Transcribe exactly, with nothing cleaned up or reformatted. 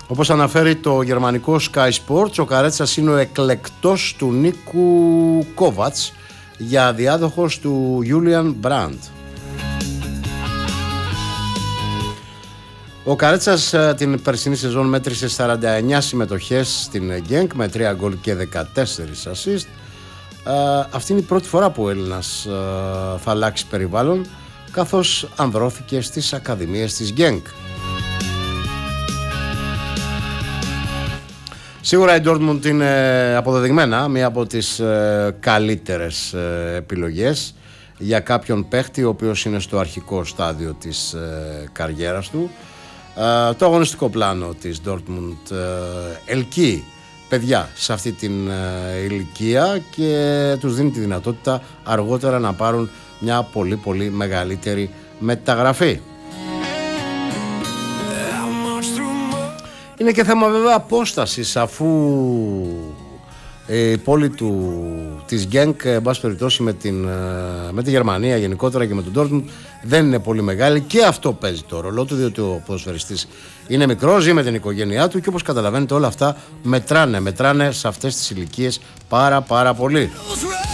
Όπως αναφέρει το γερμανικό Sky Sports, ο Καρέτσας είναι ο εκλεκτός του Νίκου Κόβατς για διάδοχος του Julian Brandt. Ο Καρέτσας την περσινή σεζόν μέτρησε σαράντα εννιά συμμετοχές στην Γκένκ με τρία γκολ και δεκατέσσερα assist. Αυτή είναι η πρώτη φορά που ο Έλληνας θα αλλάξει περιβάλλον, καθώς ανδρώθηκε στις ακαδημίες της Γκένκ. Σίγουρα η Dortmund είναι αποδεδειγμένα μία από τις ε, καλύτερες ε, επιλογές για κάποιον παίχτη ο οποίος είναι στο αρχικό στάδιο της ε, καριέρας του. Ε, το αγωνιστικό πλάνο της Dortmund ε, ελκύει παιδιά σε αυτή την ε, ηλικία και τους δίνει τη δυνατότητα αργότερα να πάρουν μια πολύ πολύ μεγαλύτερη μεταγραφή. Είναι και θέμα βέβαια απόστασης, αφού η πόλη του, της Γκένκ, εν πάση περιπτώσει, με, την, με τη Γερμανία γενικότερα και με τον Dortmund δεν είναι πολύ μεγάλη, και αυτό παίζει το ρόλο του, διότι ο ποδοσφαιριστής είναι μικρός, ζει με την οικογένειά του και όπως καταλαβαίνετε όλα αυτά μετράνε, μετράνε σε αυτές τις ηλικίες πάρα πάρα πολύ.